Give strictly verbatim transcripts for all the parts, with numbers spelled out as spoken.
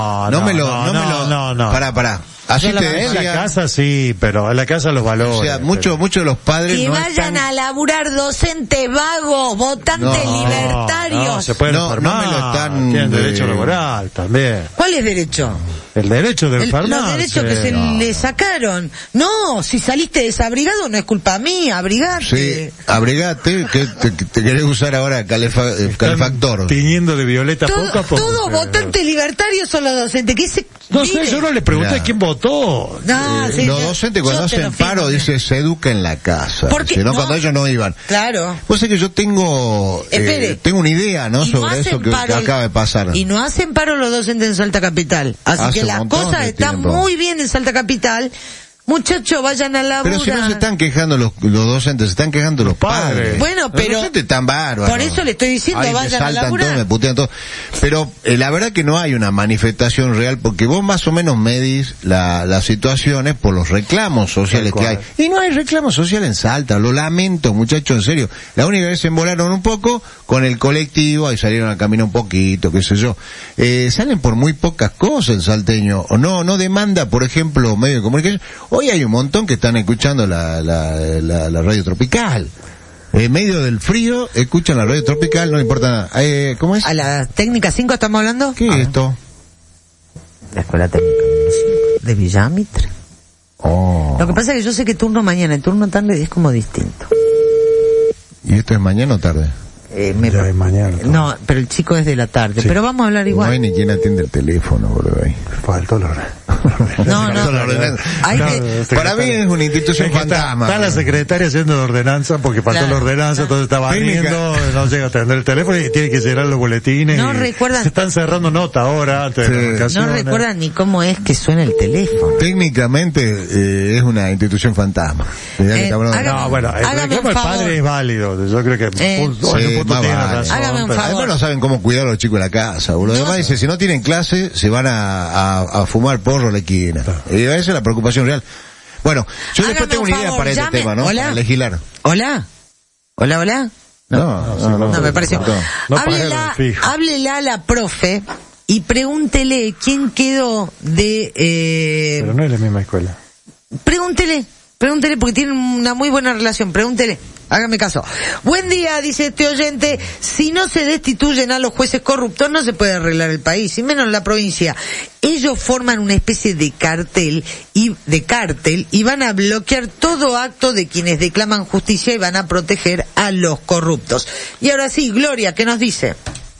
No, no me lo, no, no, no, me lo, no, no. Pará, pará. Así te decía. En la casa sí, pero en la casa los valores. O sea, muchos, muchos de los padres que no vayan están... a laburar docentes vagos, votantes No, libertarios. No, se pueden No, enfermar. no me lo están, Tienen derecho eh, laboral también. ¿Cuál es derecho? El derecho de El- enfermarse. los derechos que se No. le sacaron. No, si saliste desabrigado no es culpa mía, abrigate. Sí, abrigate, que te, que te querés usar ahora calefa, eh, Están calefactor. tiñendo de violeta Todo- poco a poco. Todos pero- votantes libertarios son los docentes. ¿Qué se, No sé, mire. yo no le pregunté Mirá. quién votó. No, Eh, sí, los yo- docentes yo cuando te lo hacen firmo, paro mira. dice se educa en la casa. Porque- Dice, no, no. cuando ellos no iban. Claro. Pues es que yo tengo eh, Espere. tengo una idea, ¿no? Y no Sobre hacen eso que, que paro- acaba de pasar. Y no hacen paro los docentes en Salta Capital. Así Hace que un las montón cosas que están tiempo. muy bien en Salta Capital. Muchachos, vayan a laburar. Pero si no se están quejando los, los docentes, se están quejando los, Los padres. padres. Bueno, Los pero- docentes están bárbaros. por eso le estoy diciendo, Ay, me vayan a saltan laburar. todo, me putean todo. Pero eh, la verdad que no hay una manifestación real, porque vos más o menos medís la, las situaciones por los reclamos sociales Tal que hay. cual. Y no hay reclamo social en Salta, lo lamento, muchachos, en serio. La única vez se embolaron un poco con el colectivo, ahí salieron a caminar un poquito, qué sé yo. Eh, salen por muy pocas cosas el salteño, o no, no demanda, por ejemplo, medio de comunicación. Hoy hay un montón que están escuchando la, la, la, la radio tropical. En medio del frío, escuchan la radio tropical, no le importa nada. Eh, ¿Cómo es? ¿A la técnica cinco estamos hablando? ¿Qué es esto? La escuela técnica de Villamitre. Oh. Lo que pasa es que yo sé que turno mañana, el turno tarde es como distinto. ¿Y esto es mañana o tarde? Eh, me- Ya es mañana. No, pero el chico es de la tarde. Sí. Pero vamos a hablar No igual. hay ni quien atiende el teléfono, boludo, ahí. Faltó la No, no. Faltó la ordenanza. Hay No, que- secretaria. Para mí es una institución Es que está, fantasma. está la secretaria haciendo la ordenanza porque faltó Claro. la ordenanza, entonces está Técnica. barriendo, no llega a atender el teléfono y tiene que cerrar los boletines. No y recuerdan- Se están cerrando nota ahora antes Sí. de las No vacaciones. recuerdan ni cómo es que suena el teléfono. Técnicamente eh, es una institución fantasma. Mirá que Eh, está hablando- hágame- No, bueno, el Hágame reclamo un del favor. padre es válido. Yo creo que Eh, punto- en Sí, un punto más tiene vale. razón. Hágame un pero- favor. Además no saben cómo cuidar a los chicos de la casa, boludo. No. Además dice, si no tienen clase, se van a, a, a fumar porro a la esquina. Y esa es la preocupación real. Bueno, yo Hágame después tengo un una idea favor, para este llame- tema, ¿no? Hola. Para legislar. ¿Hola? ¿Hola, hola? No, no, no. No, me pareció. No. No háblela, pagaron fijo. háblela a la profe y pregúntele quién quedó de... Eh, Pero no es la misma escuela. Pregúntele, pregúntele porque tienen una muy buena relación, pregúntele, hágame caso. Buen día, dice este oyente, si no se destituyen a los jueces corruptos no se puede arreglar el país, y menos la provincia. Ellos forman una especie de cartel y de cártel y van a bloquear todo acto de quienes declaman justicia y van a proteger a los corruptos. Y ahora sí, Gloria, ¿qué nos dice?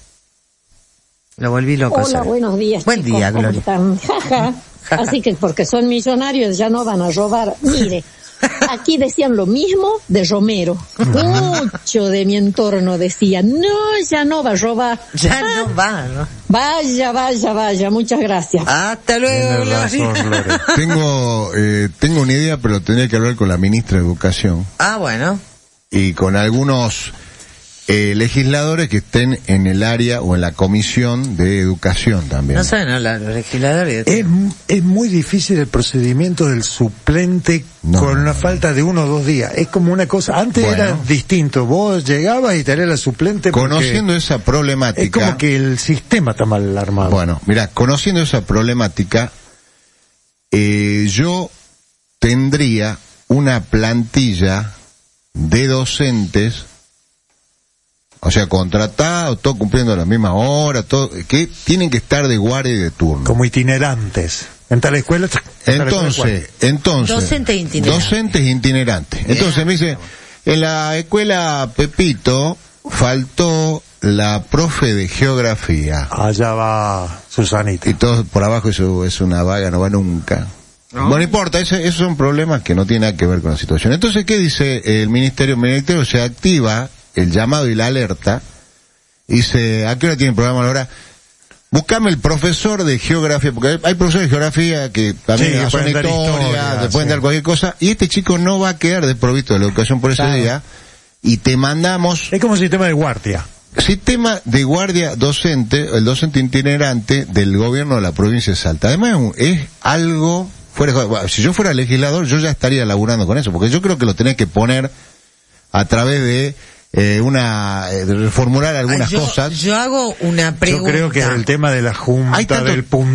Lo volví loco. Hola, ¿sabes? buenos días. Buen chicos, día, ¿cómo Gloria. están? Jaja. Así que porque son millonarios ya no van a robar. Mire, aquí decían lo mismo de Romero. Mucho de mi entorno decía, no, ya no va a robar. Ya no va, ¿no? Vaya, vaya, vaya, muchas gracias. Hasta luego, Tiene razón, Gloria. Gloria. Tengo, eh, tengo una idea, pero tendría que hablar con la ministra de Educación Ah, bueno. y con algunos eh, legisladores que estén en el área o en la comisión de educación también. No saben hablar los legisladores. Es, es muy difícil el procedimiento del suplente No. con una falta de uno o dos días. Es como una cosa, antes Bueno. era distinto. Vos llegabas y tenías la suplente porque Conociendo esa problemática. es como que el sistema está mal armado. Bueno, mira, conociendo esa problemática, eh, yo tendría una plantilla de docentes, o sea, contratados, todo cumpliendo la misma hora, todo, que tienen que estar de guardia y de turno. Como itinerantes. En tal escuela... en tal escuela, Entonces, entonces, Docentes itinerantes. docentes itinerantes. Entonces me dice, en la escuela Pepito faltó la profe de geografía. allá va Susanita. Y todo por abajo eso es una vaga, no va nunca. No. Bueno, no importa, ese- esos son problemas que no tienen nada que ver con la situación. Entonces, ¿qué dice el ministerio? El ministerio se activa el llamado y la alerta, y dice, ¿a qué hora tienen programa a la hora? Buscame el profesor de geografía, porque hay, hay profesores de geografía que también Sí, que son pueden dar historia, historia, te pueden sí. dar cualquier cosa, y este chico no va a quedar desprovisto de la educación por ese Claro. día, y te mandamos Es como un sistema de guardia. sistema de guardia docente, el docente itinerante del gobierno de la provincia de Salta. Además es un- es algo fuera de juego. Bueno, si yo fuera legislador yo ya estaría laburando con eso, porque yo creo que lo tenés que poner a través de eh, una eh, de reformular algunas yo, cosas. Yo hago una Yo pregunta. creo que el tema de la Hay junta tanto- del punto